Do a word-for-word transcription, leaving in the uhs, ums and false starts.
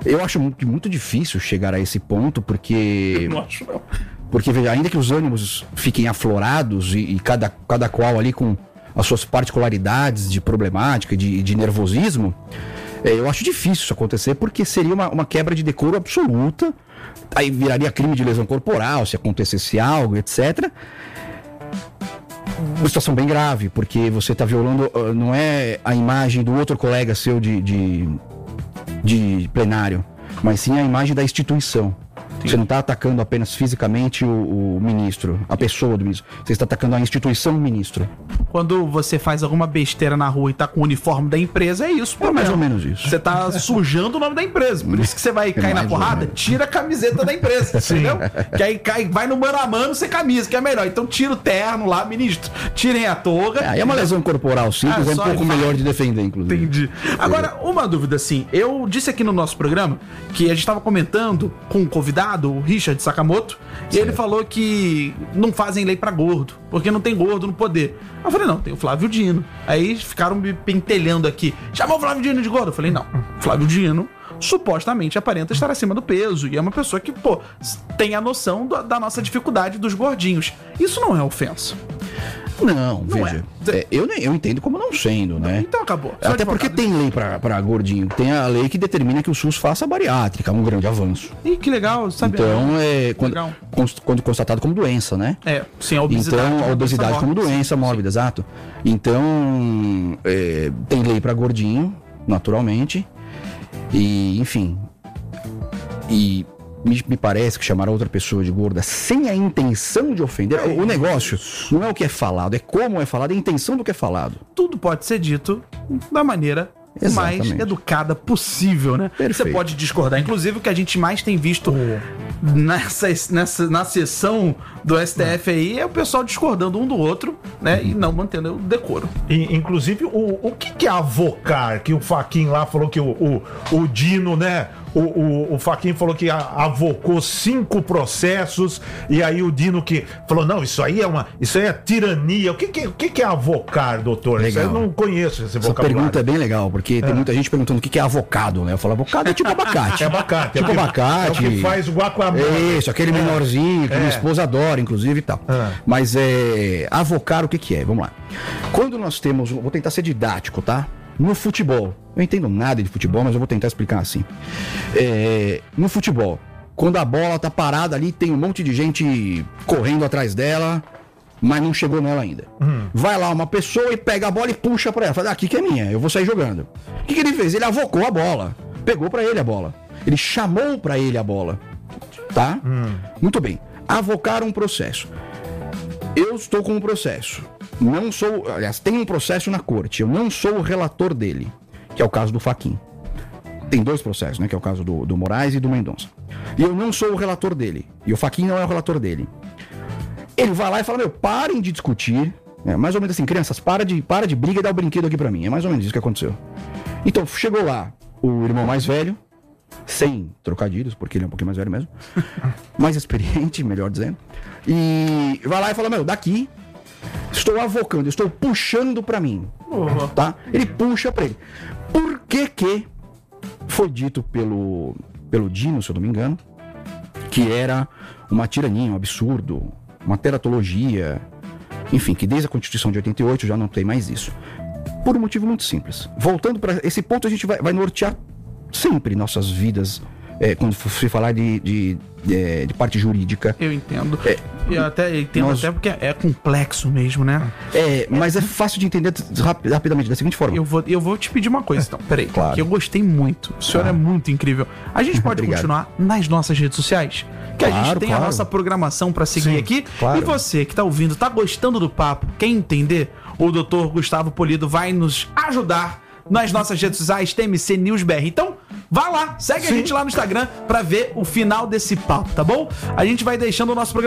Eu acho muito, muito difícil chegar a esse ponto, porque... Eu não acho, não. Porque, veja, ainda que os ânimos fiquem aflorados e, e cada, cada qual ali com as suas particularidades de problemática, de, de nervosismo, é, eu acho difícil isso acontecer, porque seria uma, uma quebra de decoro absoluta, aí viraria crime de lesão corporal, se acontecesse algo, etcétera. Uma situação bem grave, porque você está violando, não é a imagem do outro colega seu de, de, de plenário, mas sim a imagem da instituição. Você não está atacando apenas fisicamente o, o ministro, a pessoa do ministro. Você está atacando a instituição ministro. Quando você faz alguma besteira na rua e tá com o uniforme da empresa, é isso. É mais ou menos isso. Você tá sujando o nome da empresa. Por isso que você vai cair na porrada, tira a camiseta da empresa, entendeu? Que aí cai, vai no mano a mano sem camisa, que é melhor. Então tira o terno lá, ministro. Tirem a touca. É, aí é uma lesão corporal simples, Ah, é um só pouco vai. melhor de defender, inclusive. Entendi. Agora, uma dúvida assim. Eu disse aqui no nosso programa que a gente estava comentando com um convidado, o Richard Sakamoto, e ele falou que não fazem lei pra gordo, porque não tem gordo no poder. Eu falei, não, tem o Flávio Dino. Aí ficaram me pentelhando aqui. Chamou o Flávio Dino de gordo? Eu falei, não. Flávio Dino supostamente aparenta estar acima do peso e é uma pessoa que, pô, tem a noção do, da nossa dificuldade dos gordinhos. Isso não é ofensa. Não, Não veja, é, eu, nem- eu entendo como não sendo, né? Então acabou. Sou Até porque advogado. tem lei pra, pra gordinho. Tem a lei que determina que o SUS faça bariátrica, um grande avanço. Ih, que legal, sabe? Então, é quando, Legal. cons- quando constatado como doença, né? É, sim, a obesidade. Então, a uma obesidade doença como mórbida. doença mórbida, exato. Então, é, tem lei pra gordinho, naturalmente. E, enfim. E me, me parece que chamar a outra pessoa de gorda sem a intenção de ofender. O, o negócio não é o que é falado, é como é falado, é a intenção do que é falado. Tudo pode ser dito da maneira mais Exatamente. educada possível, né? Perfeito. Você pode discordar. Inclusive, o que a gente mais tem visto nessa, nessa, na sessão do S T F aí é o pessoal discordando um do outro, né? E não mantendo o decoro. E, inclusive, o, o que, que é avocar? Que o Faquin lá falou que o, o, o Dino, né? O, o, o Faquin falou que a- avocou cinco processos. E aí o Dino que falou: não, isso aí é uma. Isso aí é tirania. O que, que, o que, que é avocar, doutor? Isso aí eu Legal. não conheço esse Essa vocabulário. pergunta é bem legal, porque tem muita gente perguntando o que que é avocado, né? Eu falo, avocado é tipo abacate. É abacate. Tipo é o que, abacate. É o que faz o guacamole. É isso, aquele menorzinho que É. minha esposa adora, inclusive e tal. É. Mas é. Avocar o que que é? Vamos lá. Quando nós temos. Vou tentar ser didático, tá? No futebol. Eu não entendo nada de futebol, mas eu vou tentar explicar assim. É, no futebol, quando a bola tá parada ali, tem um monte de gente correndo atrás dela, mas não chegou nela ainda. Vai lá uma pessoa e pega a bola e puxa pra ela. Fala, ah, aqui que é minha, eu vou sair jogando. O que, que ele fez? Ele avocou a bola. Pegou pra ele a bola. Ele chamou pra ele a bola. Tá? Muito bem. Avocar um processo. Eu estou com um processo. Não sou. Aliás, tem um processo na corte. Eu não sou o relator dele, que é o caso do Faquin. Tem dois processos, né? Que é o caso do, do Moraes e do Mendonça. E eu não sou o relator dele. E o Faquin não é o relator dele. Ele vai lá e fala: meu, parem de discutir. É mais ou menos assim, crianças, para de, para de briga e dá o brinquedo aqui pra mim. É mais ou menos isso que aconteceu. Então, chegou lá o irmão mais velho, sem trocadilhos, porque ele é um pouquinho mais velho mesmo, mais experiente, melhor dizendo, e vai lá e fala: meu, daqui, estou avocando, estou puxando pra mim, tá? Ele puxa pra ele. Por que que foi dito pelo, pelo Dino, se eu não me engano, que era uma tirania, um absurdo, uma teratologia, enfim, que desde a Constituição de oitenta e oito já não tem mais isso. Por um motivo muito simples. Voltando para esse ponto, a gente vai, vai nortear sempre nossas vidas, é, quando se falar de, de, de, de parte jurídica. Eu entendo. É, eu até entendo nós- até porque é complexo mesmo, né? É, mas é fácil de entender rap- rapidamente, da seguinte forma. Eu vou, eu vou te pedir uma coisa, então. Peraí, Claro. que eu gostei muito. O senhor Ah. é muito incrível. A gente pode Obrigado. continuar nas nossas redes sociais? Que a gente Claro, tem a claro. nossa programação pra seguir Sim, aqui. claro. E você que tá ouvindo, tá gostando do papo, quer entender? O doutor Gustavo Polido vai nos ajudar nas nossas redes sociais, T M C News B R. Então, vá lá, segue a Sim. gente lá no Instagram pra ver o final desse papo, tá bom? A gente vai deixando o nosso programa